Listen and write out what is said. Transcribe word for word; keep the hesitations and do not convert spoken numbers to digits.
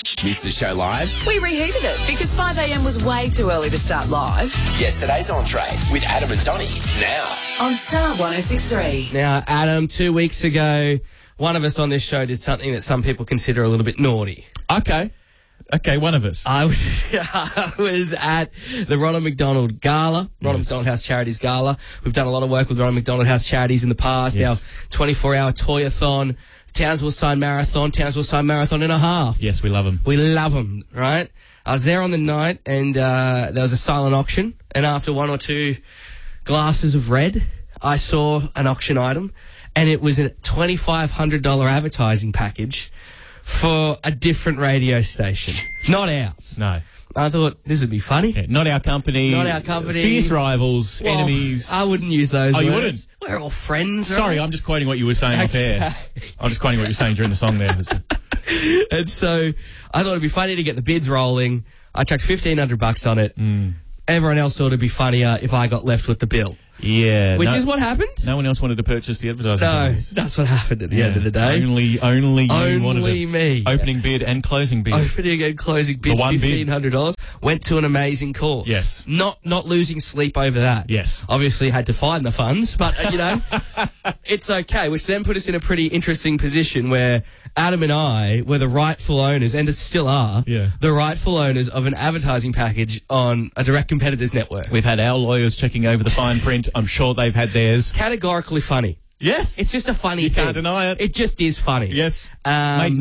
Missed the show live? We reheated it because five a.m. was way too early to start live. Yesterday's entree with Adam and Donny now On Star one oh six point three. Now, Adam, two weeks ago, one of us on this show did something that some people consider a little bit naughty. Okay. Okay, one of us. I was, I was at the Ronald McDonald Gala, Ronald Yes. McDonald House Charities Gala. We've done a lot of work with Ronald McDonald House Charities in the past. Yes. Our twenty-four hour Toy-a-thon, Townsville Sign Marathon, Townsville Sign Marathon and a half. Yes, we love them. We love them, right? I was there on the night, and uh, there was a silent auction, and after one or two glasses of red, I saw an auction item, and it was a twenty-five hundred dollars advertising package for a different radio station. Not ours. No. I thought this would be funny. Yeah, not our company. Not our company. Fierce rivals, Well, enemies. I wouldn't use those Oh, words. you wouldn't? We're all friends, right? Sorry, I'm just quoting what you were saying off air. I'm just quoting what you were saying during the song there. And so I thought it'd be funny to get the bids rolling. I chucked fifteen hundred bucks on it. Mm. Everyone else thought it'd be funnier if I got left with the bill. Yeah. Which no, is what happened? No one else wanted to purchase the advertising. No, companies. that's what happened at the Yeah. end of the day. Only, only you Only wanted it. me. Opening bid and closing bid. Opening and closing bid, The one bid. fifteen hundred dollars. Went to an amazing cause. Yes. Not not losing sleep over that. Yes. Obviously had to find the funds, but, uh, you know, it's okay, which then put us in a pretty interesting position where Adam and I were the rightful owners, and still are, Yeah. the rightful owners of an advertising package on a direct competitor's network. We've had our lawyers checking over the fine print. I'm sure they've had theirs. Categorically funny. Yes. It's just a funny You thing. can't deny it. It just is funny. Yes. Um, Mate,